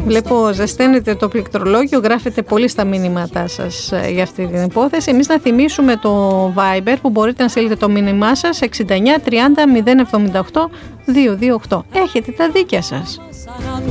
Βλέπω ζεσταίνετε το πληκτρολόγιο, γράφετε πολύ στα μήνυματά σας για αυτή την υπόθεση. Εμείς να θυμίσουμε το Viber που μπορείτε να στείλετε το μήνυμά σας 69 30 078 228. Έχετε τα δίκια σας.